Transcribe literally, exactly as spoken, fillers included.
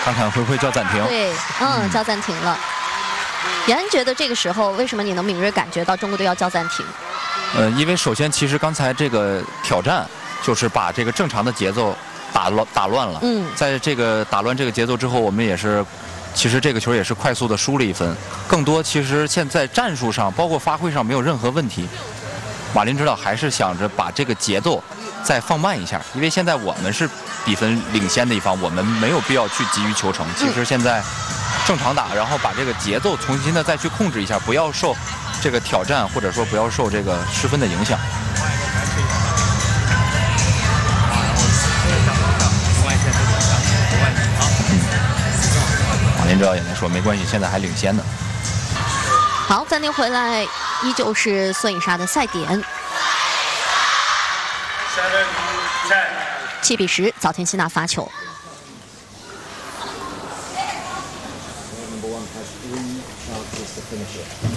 看看会不会叫暂停。 对，嗯，叫暂停了。延安觉得这个时候为什么你能敏锐感觉到中国队要叫暂停？ 呃，因为首先其实刚才这个挑战就是把这个正常的节奏打乱打乱了。 嗯， 在这个打乱这个节奏之后，我们也是。其实这个球也是快速的输了一分，更多其实现在战术上包括发挥上没有任何问题。马林指导还是想着把这个节奏再放慢一下，因为现在我们是比分领先的一方，我们没有必要去急于求成。其实现在正常打，然后把这个节奏重新的再去控制一下，不要受这个挑战或者说不要受这个失分的影响。马林指导也在说没关系，现在还领先呢。 好，暂停回来，依旧是孙颖莎的赛点，七比十，早田希娜发球。 Number one has three chances to finish it.